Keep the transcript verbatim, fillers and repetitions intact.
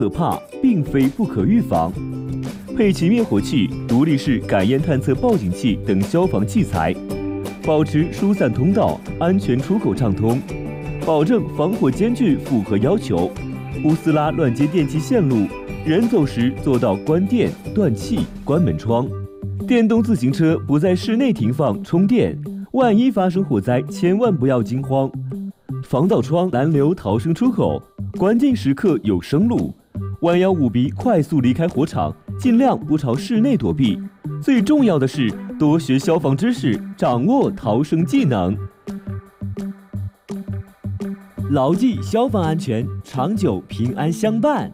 可怕，并非不可预防。配齐灭火器、独立式感烟探测报警器等消防器材，保持疏散通道，安全出口畅通，保证防火间距符合要求，不撕拉乱接电器线路，人走时做到关电、断气、关门窗。电动自行车不在室内停放充电，万一发生火灾，千万不要惊慌。防盗窗拦留逃生出口，关键时刻有生路。弯腰捂鼻，快速离开火场，尽量不朝室内躲避。最重要的是，多学消防知识，掌握逃生技能。牢记消防安全，长久平安相伴。